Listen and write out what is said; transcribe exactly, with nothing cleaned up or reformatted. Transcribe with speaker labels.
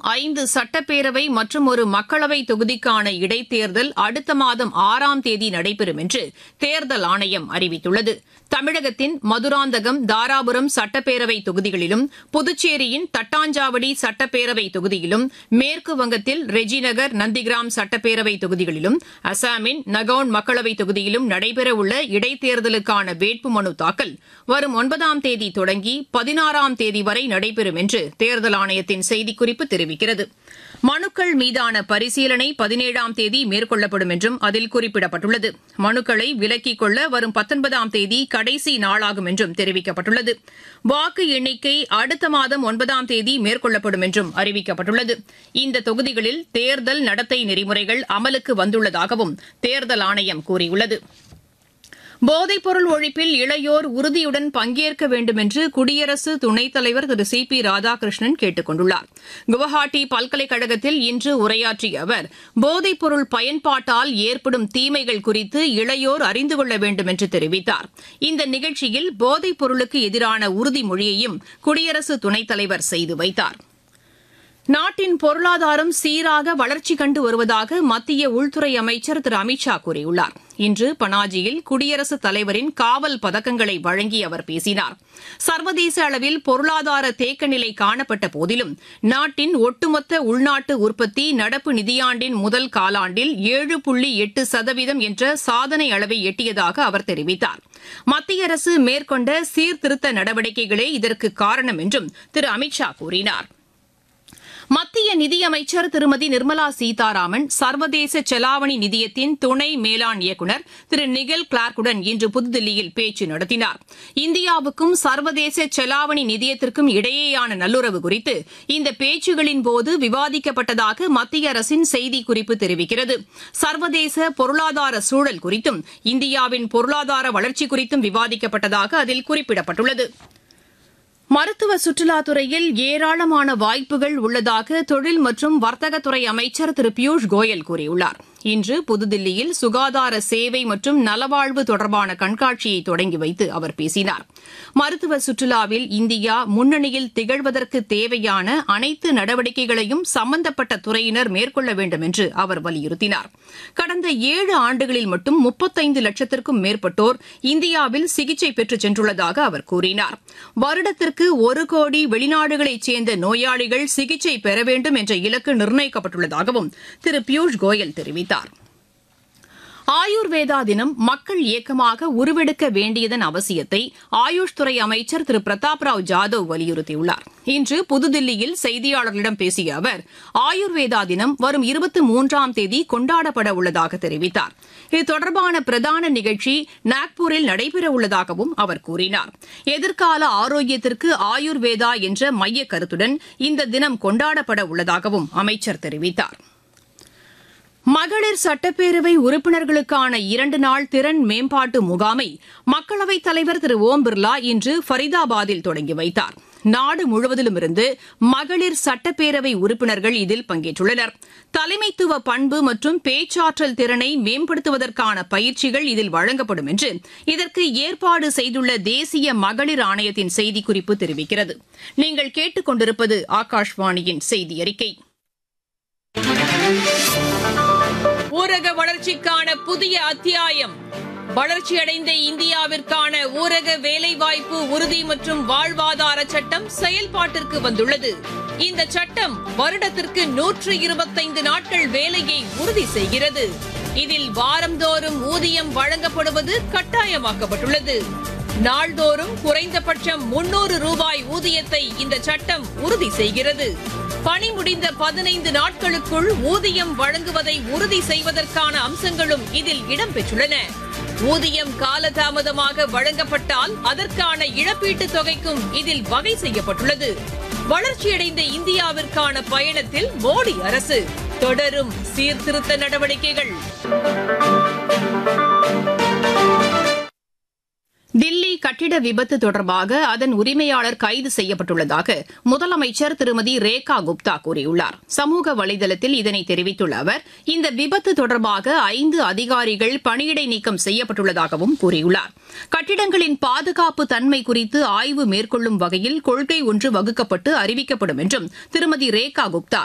Speaker 1: ஐந்து சட்டப்பேரவை மற்றும் ஒரு மக்களவை தொகுதிக்கான இடைத்தேர்தல் அடுத்த மாதம் ஆறாம் தேதி நடைபெறும் என்று தேர்தல் ஆணையம் அறிவித்துள்ளது. தமிழகத்தின் மதுராந்தகம், தாராபுரம் சட்டப்பேரவை தொகுதிகளிலும், புதுச்சேரியின் தட்டாஞ்சாவடி சட்டப்பேரவை தொகுதியிலும், மேற்கு வங்கத்தில் ரெஜிநகர், நந்திகிராம் சட்டப்பேரவை தொகுதிகளிலும், அசாமின் நகவுன் மக்களவை தொகுதியிலும் நடைபெறவுள்ள இடைத்தேர்தலுக்கான வேட்புமனு தாக்கல் வரும் ஒன்பதாம் தேதி தொடங்கி பதினாறாம் தேதி வரை நடைபெறும் என்று தேர்தல் ஆணையத்தின் செய்திக்குறிப்பு தெரிவிக்கிறது. மனுக்கள் மீதான பரிசீலனை பதினேழாம் தேதி மேற்கொள்ளப்படும் என்றும் அதில் குறிப்பிடப்பட்டுள்ளது. மனுக்களை விலக்கிக் கொள்ள வரும் பத்தொன்பதாம் தேதி கடைசி நாளாகும் என்றும் தெரிவிக்கப்பட்டுள்ளது. வாக்கு எண்ணிக்கை அடுத்த மாதம் ஒன்பதாம் தேதி மேற்கொள்ளப்படும் என்றும் அறிவிக்கப்பட்டுள்ளது. இந்த தொகுதிகளில் தேர்தல் நடத்தை நெறிமுறைகள் அமலுக்கு வந்துள்ளதாகவும் தேர்தல் ஆணையம் கூறியுள்ளது. போதைப்பொருள் ஒழிப்பில் இளையோர் உறுதியுடன் பங்கேற்க வேண்டும் என்று குடியரசு துணைத் தலைவர் திரு சி பி ராதாகிருஷ்ணன் கேட்டுக் கொண்டுள்ளார். குவஹாட்டி பல்கலைக்கழகத்தில் இன்று உரையாற்றிய அவர், போதைப்பொருள் பயன்பாட்டால் ஏற்படும் தீமைகள் குறித்து இளையோர் அறிந்து கொள்ள வேண்டும் என்று தெரிவித்தார். இந்த நிகழ்ச்சியில் போதைப் பொருளுக்கு எதிரான உறுதிமொழியையும் குடியரசு துணைத் தலைவர் செய்து வைத்தார். நாட்டின் பொருளாதாரம் சீராக வளர்ச்சி கண்டு வருவதாக மத்திய உள்துறை அமைச்சர் திரு அமித் ஷா கூறியுள்ளார். இன்று பனாஜியில் குடியரசுத் தலைவரின் காவல் பதக்கங்களை வழங்கி அவர் பேசினார். சர்வதேச அளவில் பொருளாதார தேக்கநிலை காணப்பட்ட போதிலும் நாட்டின் ஒட்டுமொத்த உள்நாட்டு உற்பத்தி நடப்பு நிதியாண்டின் முதல் காலாண்டில் ஏழு புள்ளி எட்டு சதவீதம் என்ற சாதனை அளவை எட்டியதாக அவர் தெரிவித்தார். மத்திய அரசு மேற்கொண்ட சீர்திருத்த நடவடிக்கைகளே இதற்கு காரணம் என்றும் திரு அமித் ஷா கூறினார். மத்திய நிதியமைச்சர் திருமதி நிர்மலா சீதாராமன் சர்வதேச செலாவணி நிதியத்தின் துணை மேலாண் இயக்குநர் திரு நிகல் கிளார்க்குடன் இன்று புதுதில்லியில் பேச்சு நடத்தினார். இந்தியாவுக்கும் சர்வதேச செலாவணி நிதியத்திற்கும் இடையேயான நல்லுறவு குறித்து இந்த பேச்சுகளின் போது விவாதிக்கப்பட்டதாக மத்திய அரசின் செய்திக்குறிப்பு தெரிவிக்கிறது. சர்வதேச பொருளாதார சூழல் குறித்தும் இந்தியாவின் பொருளாதார வளர்ச்சி குறித்தும் விவாதிக்கப்பட்டதாக அதில் குறிப்பிடப்பட்டுள்ளது. மருத்துவ சுற்றுலாத்துறையில் ஏராளமான வாய்ப்புகள் உள்ளதாக தொழில் மற்றும் வர்த்தகத்துறை அமைச்சர் திரு பியூஷ் கோயல் கூறியுள்ளார். இன்று புதுதில்லியில் சுகாதார சேவை மற்றும் நலவாழ்வு தொடர்பான கண்காட்சியை தொடங்கி வைத்து அவர் பேசினார். மருத்துவ சுற்றுலாவில் இந்தியா முன்னணியில் திகழ்வதற்கு தேவையான அனைத்து நடவடிக்கைகளையும் சம்பந்தப்பட்ட துறையினர் மேற்கொள்ள வேண்டும் என்று அவர் வலியுறுத்தினார். கடந்த ஏழு ஆண்டுகளில் மட்டும் முப்பத்தைந்து லட்சத்திற்கும் மேற்பட்டோர் இந்தியாவில் சிகிச்சை பெற்று சென்றுள்ளதாக அவர் கூறினார். வருடத்திற்கு ஒரு கோடி வெளிநாடுகளைச் சேர்ந்த நோயாளிகள் சிகிச்சை பெற வேண்டும் என்ற இலக்கு நிர்ணயிக்கப்பட்டுள்ளதாகவும் திரு பியூஷ் கோயல் தெரிவித்தார். ஆயுர்வேதா தினம் மக்கள் இயக்கமாக உருவெடுக்க வேண்டியதன் அவசியத்தை ஆயுஷ் துறை அமைச்சர் திரு பிரதாப் ராவ் ஜாதவ் வலியுறுத்தியுள்ளார். இன்று புதுதில்லியில் செய்தியாளர்களிடம் பேசிய அவர், ஆயுர்வேதா தினம் வரும் இருபத்தி மூன்றாம் தேதி கொண்டாடப்பட உள்ளதாக தெரிவித்தார். இது தொடர்பான பிரதான நிகழ்ச்சி நாக்பூரில் நடைபெறவுள்ளதாகவும் அவர் கூறினார். எதிர்கால ஆரோக்கியத்திற்கு ஆயுர்வேதா என்ற மைய கருத்துடன் இந்த தினம் கொண்டாடப்பட உள்ளதாகவும் அமைச்சர் தெரிவித்தார். மகளிர் சட்டப்பேரவை உறுப்பினர்களுக்கான இரண்டு நாள் திறன் மேம்பாட்டு முகாமை மக்களவைத் தலைவர் திரு ஓம் பிர்லா இன்று ஃபரிதாபாத்தில் தொடங்கி வைத்தார். நாடு முழுவதிலுமிருந்து மகளிர் சட்டப்பேரவை உறுப்பினர்கள் இதில் பங்கேற்றுள்ளனர். தலைமைத்துவ பண்பு மற்றும் பேச்சாற்றல் திறனை மேம்படுத்துவதற்கான பயிற்சிகள் இதில் வழங்கப்படும் என்று இதற்கு ஏற்பாடு செய்துள்ள தேசிய மகளிர் ஆணையத்தின் செய்திக்குறிப்பு தெரிவிக்கிறது. நீங்கள் கேட்டுக் கொண்டிருப்பது ஆகாஷ்வாணியின் செய்தி அறிக்கை. ஊரக வளர்ச்சிக்கான புதிய அத்தியாயம். வளர்ச்சியடைந்த இந்தியாவிற்கான ஊரக வேலைவாய்ப்பு உறுதி மற்றும் வாழ்வாதார சட்டம் செயல்பாட்டிற்கு வந்துள்ளது. இந்த சட்டம் வருடத்திற்கு நூற்று இருபத்தைந்து நாட்கள் வேலையை உறுதி செய்கிறது. இதில் வாரந்தோறும் ஊதியம் வழங்கப்படுவது கட்டாயமாக்கப்பட்டுள்ளது. நாள்தோறும் குறைந்தபட்சம் முன்னூறு ரூபாய் ஊதியத்தை இந்த சட்டம் உறுதி செய்கிறது. பணி முடிந்த பதினைந்து நாட்களுக்குள் ஊதியம் வழங்குவதை உறுதி செய்வதற்கான அம்சங்களும் இதில் இடம்பெற்றுள்ளன. ஊதியம் காலதாமதமாக வழங்கப்பட்டால் அதற்கான இழப்பீட்டுத் தொகைக்கும் இதில் வகை செய்யப்பட்டுள்ளது. வளர்ச்சியடைந்த இந்தியாவிற்கான பயணத்தில் மோடி அரசு தொடரும் சீர்திருத்த நடவடிக்கைகள். தில்லி கட்டிட விபத்து தொடர்பாக அதன் உரிமையாளர் கைது செய்யப்பட்டுள்ளதாக முதலமைச்சர் திருமதி ரேகா குப்தா கூறியுள்ளார். சமூக வலைதளத்தில் இதனை தெரிவித்துள்ள அவர், இந்த விபத்து தொடர்பாக ஐந்து அதிகாரிகள் பணியிடை நீக்கம் செய்யப்பட்டுள்ளதாகவும் கூறியுள்ளார். கட்டிடங்களின் பாதுகாப்பு தன்மை குறித்து ஆய்வு மேற்கொள்ளும் வகையில் கொள்கை ஒன்று வகுக்கப்பட்டு அறிவிக்கப்படும் என்றும் திருமதி ரேகா குப்தா